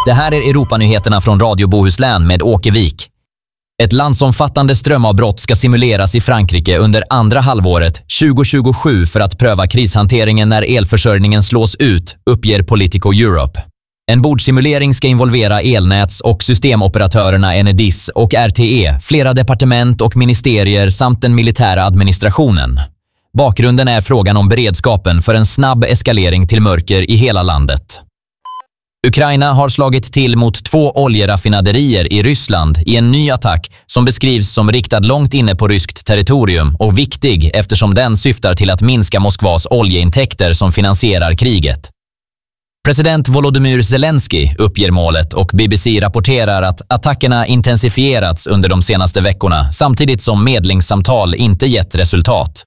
Det här är Europanyheterna från Radio Bohuslän med Åke Wik. Ett landsomfattande strömavbrott ska simuleras i Frankrike under andra halvåret 2027 för att pröva krishanteringen när elförsörjningen slås ut, uppger Politico Europe. En bordsimulering ska involvera elnäts- och systemoperatörerna Enedis och RTE, flera departement och ministerier samt den militära administrationen. Bakgrunden är frågan om beredskapen för en snabb eskalering till mörker i hela landet. Ukraina har slagit till mot 2 oljeraffinaderier i Ryssland i en ny attack som beskrivs som riktad långt inne på ryskt territorium och viktig eftersom den syftar till att minska Moskvas oljeintäkter som finansierar kriget. President Volodymyr Zelensky uppger målet och BBC rapporterar att attackerna intensifierats under de senaste veckorna samtidigt som medlingssamtal inte gett resultat.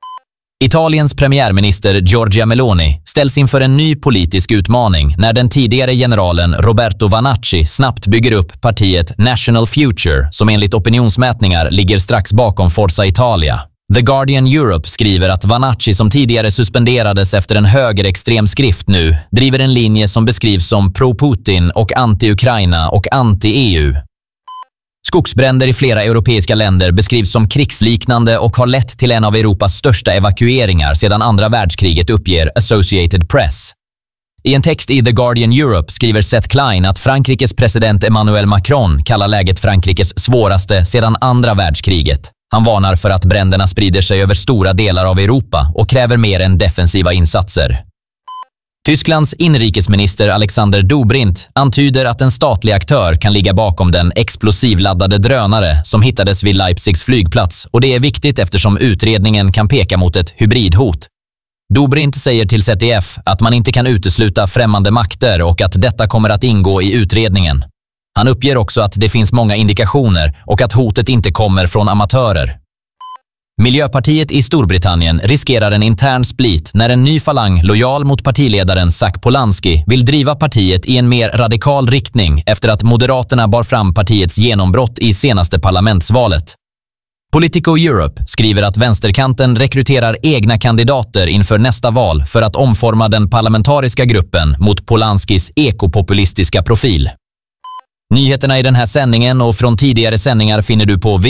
Italiens premiärminister Giorgia Meloni ställs inför en ny politisk utmaning när den tidigare generalen Roberto Vanacci snabbt bygger upp partiet National Future som enligt opinionsmätningar ligger strax bakom Forza Italia. The Guardian Europe skriver att Vanacci som tidigare suspenderades efter en högerextrem skrift nu driver en linje som beskrivs som pro-Putin och anti-Ukraina och anti-EU. Skogsbränder i flera europeiska länder beskrivs som krigsliknande och har lett till en av Europas största evakueringar sedan andra världskriget, uppger Associated Press. I en text i The Guardian Europe skriver Seth Klein att Frankrikes president Emmanuel Macron kallar läget Frankrikes svåraste sedan andra världskriget. Han varnar för att bränderna sprider sig över stora delar av Europa och kräver mer än defensiva insatser. Tysklands inrikesminister Alexander Dobrindt antyder att en statlig aktör kan ligga bakom den explosivladdade drönare som hittades vid Leipzigs flygplats, och det är viktigt eftersom utredningen kan peka mot ett hybridhot. Dobrindt säger till ZDF att man inte kan utesluta främmande makter och att detta kommer att ingå i utredningen. Han uppger också att det finns många indikationer och att hotet inte kommer från amatörer. Miljöpartiet i Storbritannien riskerar en intern split när en ny falang lojal mot partiledaren Zac Polanski vill driva partiet i en mer radikal riktning efter att Moderaterna bar fram partiets genombrott i senaste parlamentsvalet. Politico Europe skriver att vänsterkanten rekryterar egna kandidater inför nästa val för att omforma den parlamentariska gruppen mot Polanskis ekopopulistiska profil. Nyheterna i den här sändningen och från tidigare sändningar finner du på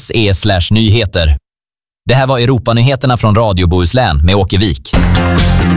www.radiobohuslän.se/nyheter. Det här var Europanyheterna från Radio Bohuslän med Åke Wik.